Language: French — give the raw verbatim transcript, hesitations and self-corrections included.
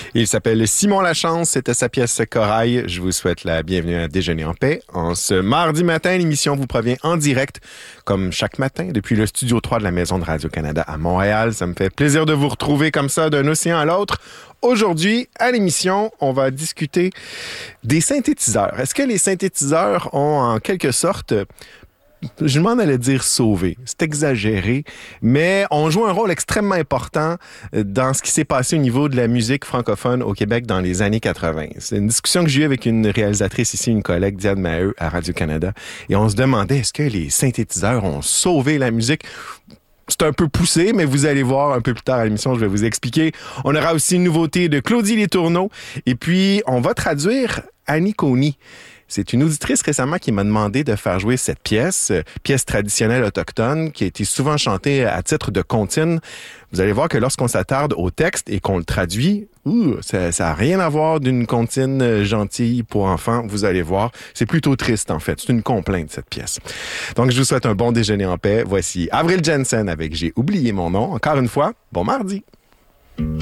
Il s'appelle Simon Lachance, c'était sa pièce Corail. Je vous souhaite la bienvenue à Déjeuner en paix. En ce mardi matin, l'émission vous provient en direct, comme chaque matin, depuis le studio trois de la Maison de Radio-Canada à Montréal. Ça me fait plaisir de vous retrouver comme ça, d'un océan à l'autre. Aujourd'hui, à l'émission, on va discuter des synthétiseurs. Est-ce que les synthétiseurs ont en quelque sorte... Je m'en allais dire sauver. C'est exagéré, mais on joue un rôle extrêmement important dans ce qui s'est passé au niveau de la musique francophone au Québec dans les années quatre-vingt. C'est une discussion que j'ai eue avec une réalisatrice ici, une collègue, Diane Maheu, à Radio-Canada, et on se demandait, est-ce que les synthétiseurs ont sauvé la musique? C'est un peu poussé, mais vous allez voir un peu plus tard à l'émission, je vais vous expliquer. On aura aussi une nouveauté de Claudie Letourneau, et puis on va traduire Annie Coney. C'est une auditrice récemment qui m'a demandé de faire jouer cette pièce, pièce traditionnelle autochtone, qui a été souvent chantée à titre de comptine. Vous allez voir que lorsqu'on s'attarde au texte et qu'on le traduit, ouh, ça n'a rien à voir d'une comptine gentille pour enfants. Vous allez voir, c'est plutôt triste en fait. C'est une complainte, cette pièce. Donc, je vous souhaite un bon déjeuner en paix. Voici Avril Jensen avec J'ai oublié mon nom. Encore une fois, bon mardi.